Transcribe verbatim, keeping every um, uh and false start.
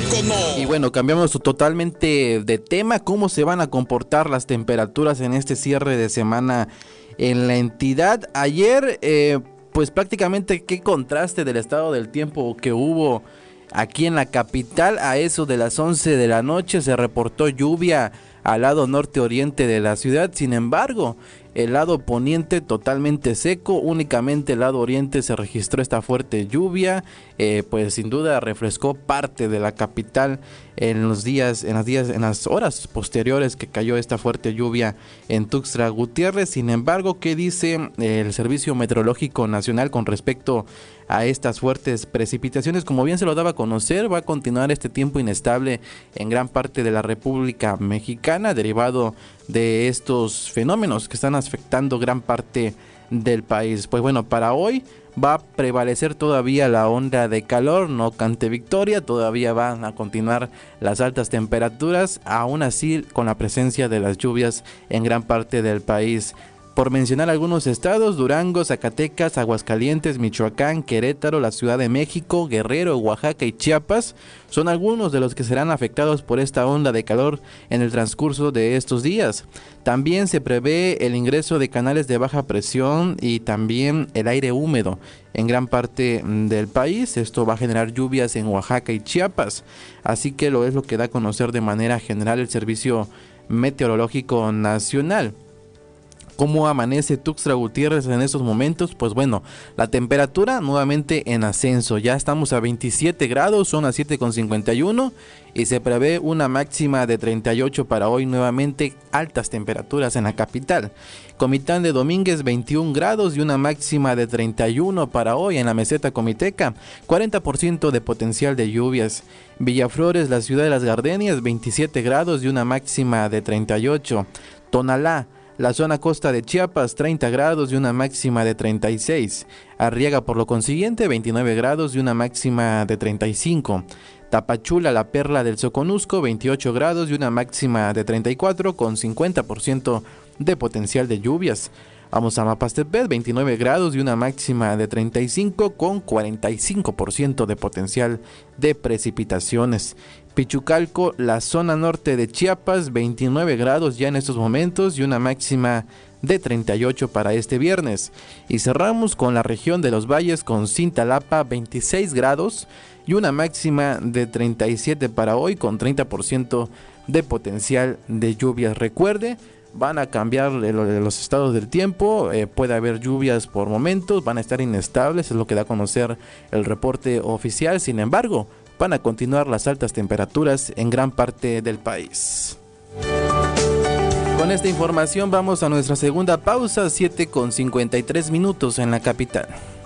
Y bueno, cambiamos totalmente de tema. ¿Cómo se van a comportar las temperaturas en este cierre de semana en la entidad? Ayer, eh, pues prácticamente qué contraste del estado del tiempo que hubo aquí en la capital. A eso de las once de la noche se reportó lluvia al lado norte oriente de la ciudad. Sin embargo, el lado poniente totalmente seco, únicamente el lado oriente se registró esta fuerte lluvia, eh, pues sin duda refrescó parte de la capital en los días, en las días, en las horas posteriores que cayó esta fuerte lluvia en Tuxtla Gutiérrez. Sin embargo, ¿qué dice el Servicio Meteorológico Nacional con respecto a estas fuertes precipitaciones? Como bien se lo daba a conocer, va a continuar este tiempo inestable en gran parte de la República Mexicana, derivado de estos fenómenos que están afectando gran parte del país. Pues bueno, para hoy va a prevalecer todavía la onda de calor, no cante victoria, todavía van a continuar las altas temperaturas, aún así con la presencia de las lluvias en gran parte del país. Por mencionar algunos estados: Durango, Zacatecas, Aguascalientes, Michoacán, Querétaro, la Ciudad de México, Guerrero, Oaxaca y Chiapas son algunos de los que serán afectados por esta onda de calor en el transcurso de estos días. También se prevé el ingreso de canales de baja presión y también el aire húmedo en gran parte del país. Esto va a generar lluvias en Oaxaca y Chiapas, así que lo es lo que da a conocer de manera general el Servicio Meteorológico Nacional. ¿Cómo amanece Tuxtla Gutiérrez en estos momentos? Pues bueno, la temperatura nuevamente en ascenso. Ya estamos a veintisiete grados, son las siete con cincuenta y uno y se prevé una máxima de treinta y ocho para hoy. Nuevamente altas temperaturas en la capital. Comitán de Domínguez, veintiún grados y una máxima de treinta y uno para hoy. En la meseta comiteca, cuarenta por ciento de potencial de lluvias. Villaflores, la ciudad de las Gardenias, veintisiete grados y una máxima de treinta y ocho. Tonalá, la zona costa de Chiapas, treinta grados y una máxima de treinta y seis. Arriaga, por lo consiguiente, veintinueve grados y una máxima de treinta y cinco. Tapachula, la perla del Soconusco, veintiocho grados y una máxima de treinta y cuatro, con cincuenta por ciento de potencial de lluvias. Vamos a Mapastepec, veintinueve grados y una máxima de treinta y cinco, con cuarenta y cinco por ciento de potencial de precipitaciones. Pichucalco, la zona norte de Chiapas, veintinueve grados ya en estos momentos y una máxima de treinta y ocho para este viernes. Y cerramos con la región de los valles con Cintalapa, veintiséis grados y una máxima de treinta y siete para hoy, con treinta por ciento de potencial de lluvias. Recuerde, van a cambiar los estados del tiempo, eh, puede haber lluvias por momentos, van a estar inestables, es lo que da a conocer el reporte oficial. Sin embargo, van a continuar las altas temperaturas en gran parte del país. Con esta información vamos a nuestra segunda pausa, siete con cincuenta y tres minutos en la capital.